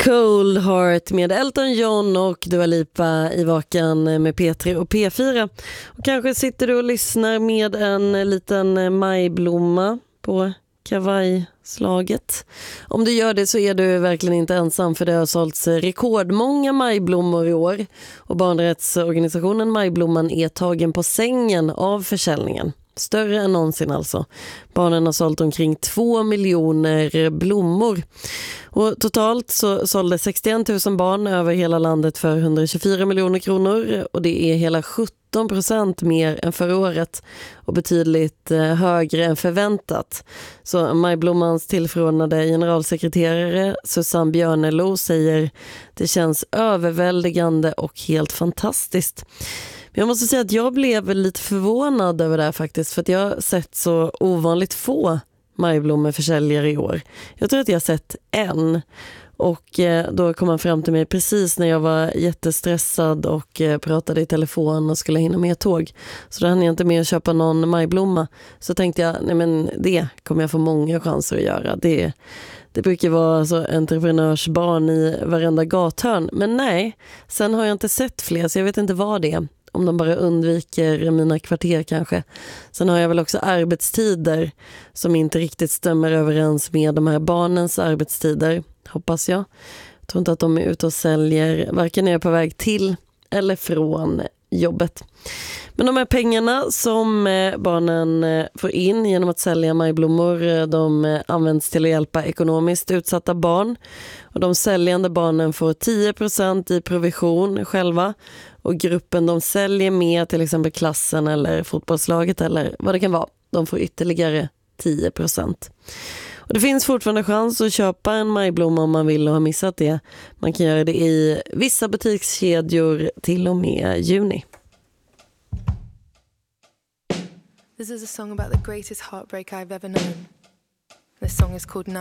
Cold Heart med Elton John och Dua Lipa i Vakan med P3 och P4. Och kanske sitter du och lyssnar med en liten majblomma på kavajslaget. Om du gör det så är du verkligen inte ensam, för det har sålts rekordmånga majblommor i år. Och barnrättsorganisationen Majblomman är tagen på sängen av försäljningen. Större än någonsin alltså. Barnen har sålt omkring 2 miljoner blommor. Och totalt så sålde 61 000 barn över hela landet för 124 miljoner kronor. Och det är hela 17% mer än förra året och betydligt högre än förväntat. Så Majblommans tillförordnade generalsekreterare Susanne Björnelo säger: det känns överväldigande och helt fantastiskt. Jag måste säga att jag blev lite förvånad över det här faktiskt, för att jag har sett så ovanligt få majblommeförsäljare i år. Jag tror att jag har sett en, och då kom han fram till mig precis när jag var jättestressad och pratade i telefon och skulle hinna med tåg. Så då hann jag inte med att köpa någon majblomma. Så tänkte jag, nej men det kommer jag få många chanser att göra. Det brukar vara så entreprenörsbarn i varenda gathörn. Men nej, sen har jag inte sett fler, så jag vet inte vad det är. Om de bara undviker mina kvarter kanske. Sen har jag väl också arbetstider som inte riktigt stämmer överens med de här barnens arbetstider, hoppas jag. Jag tror inte att de är ute och säljer, varken när jag är på väg till eller från jobbet. Men de här pengarna som barnen får in genom att sälja majblommor, de används till att hjälpa ekonomiskt utsatta barn. Och de säljande barnen får 10% i provision själva. Och gruppen de säljer med, till exempel klassen eller fotbollslaget eller vad det kan vara, de får ytterligare 10%. Och det finns fortfarande chans att köpa en majblomma om man vill och har missat det. Man kan göra det i vissa butikskedjor till och med juni. This is a song about the greatest heartbreak I've ever known. This song is called